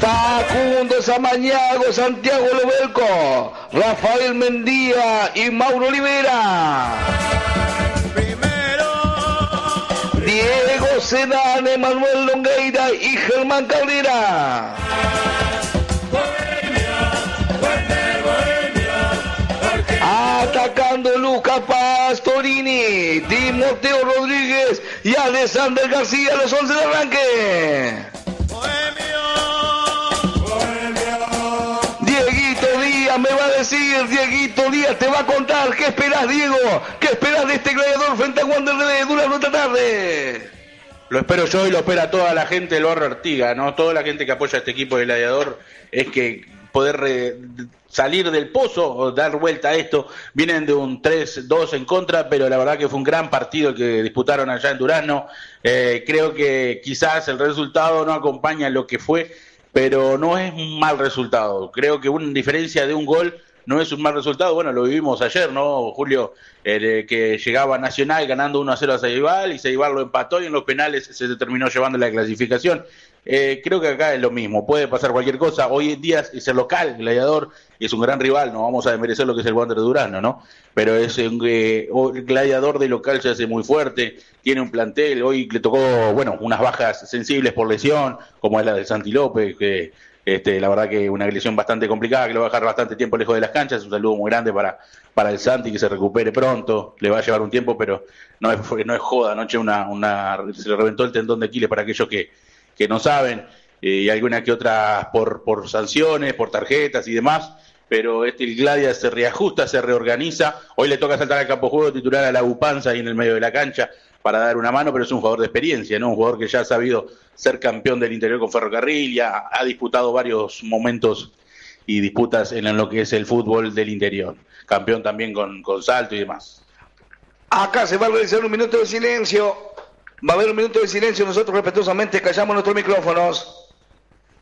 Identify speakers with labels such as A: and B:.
A: Facundo Samaniago, Santiago Lobelco, Rafael Mendía y Mauro Olivera. Diego Sedane, Manuel Longueira y Germán Cabrera. Atacando Lucas Pastorini, Timoteo Rodríguez y Alexander García, los 11 de arranque. Dieguito Díaz me va a decir, Dieguito Díaz te va a contar. ¿Qué esperás, Diego? ¿Qué esperás de este Gladiador frente a Wander de Durano esta tarde?
B: Lo espero yo y lo espera toda la gente del barrio Artigas, ¿no? Toda la gente que apoya a este equipo de Gladiador es que poder salir del pozo o dar vuelta a esto. Vienen de un 3-2 en contra, pero la verdad que fue un gran partido el que disputaron allá en Durazno. Creo que quizás el resultado no acompaña lo que fue, pero no es un mal resultado. Creo que una diferencia de un gol no es un mal resultado. Bueno, lo vivimos ayer, ¿no, Julio? Que llegaba Nacional ganando 1-0 a Ceibal y Ceibal lo empató y en los penales se terminó llevando la clasificación. Creo que acá es lo mismo, puede pasar cualquier cosa. Hoy en día es el local, Gladiador, y es un gran rival, no vamos a desmerecer lo que es el Wander de Durazno, ¿no? Pero es el Gladiador de local se hace muy fuerte, tiene un plantel, hoy le tocó, bueno, unas bajas sensibles por lesión, como es la de Santi López, que la verdad que una lesión bastante complicada, que lo va a dejar bastante tiempo lejos de las canchas. Un saludo muy grande para el Santi, que se recupere pronto. Le va a llevar un tiempo, pero no es joda. Anoche se le reventó el tendón de Aquiles, para aquellos que no saben, y alguna que otra por sanciones, por tarjetas y demás. Pero el Gladia se reajusta, se reorganiza. Hoy le toca saltar al campo de juego, titular a la Upanza ahí en el medio de la cancha para dar una mano, pero es un jugador de experiencia, ¿no? Un jugador que ya ha sabido ser campeón del interior con Ferrocarril, ya ha disputado varios momentos y disputas en lo que es el fútbol del interior. Campeón también con Salto y demás.
A: Acá se va a realizar un minuto de silencio. Va a haber un minuto de silencio. Nosotros respetuosamente callamos nuestros micrófonos.